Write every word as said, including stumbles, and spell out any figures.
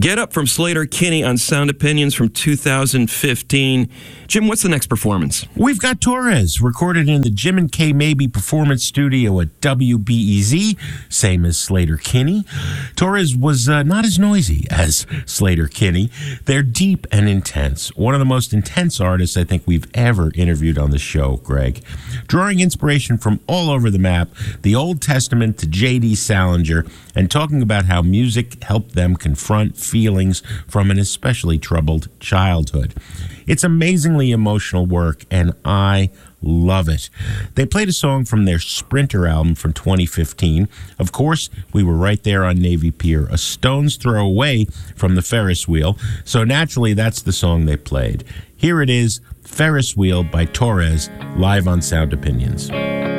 Get Up from Sleater-Kinney on Sound Opinions from two thousand fifteen. Jim, what's the next performance? We've got Torres, recorded in the Jim and Kay Mabie Performance Studio at W B E Z, same as Sleater-Kinney. Torres was uh, not as noisy as Sleater-Kinney. They're deep and intense. One of the most intense artists I think we've ever interviewed on the show, Greg. Drawing inspiration from all over the map, the Old Testament to J D Salinger, and talking about how music helped them confront feelings from an especially troubled childhood. It's amazingly emotional work, and I love it. They played a song from their Sprinter album from twenty fifteen. Of course, we were right there on Navy Pier, a stone's throw away from the Ferris wheel, so naturally that's the song they played. Here it is, Ferris Wheel by Torres, live on Sound Opinions.